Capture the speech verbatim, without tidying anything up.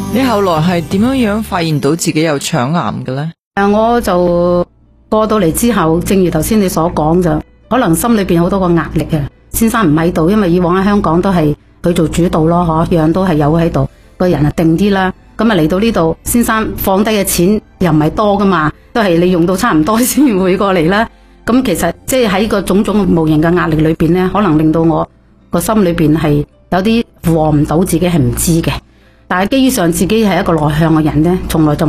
你後來係點樣樣發現到自己有腸癌嘅呢？ 誒，我就過到嚟之後，正如頭先你所講，就可能心裏邊好多個壓力啊。先生唔喺度，因為以往喺香港都係佢做主導咯，嗬，樣樣都係有喺度，個人啊定啲啦。咁啊嚟到呢度，先生放低嘅錢又唔係多噶嘛，都係你用到差唔多先會過嚟啦。咁其實即係喺個種種無形嘅壓力裏邊呢，可能令到我個心裏邊係有啲負荷唔到，自己係唔知嘅。但係基於上自己係一個內向嘅人呢，從來就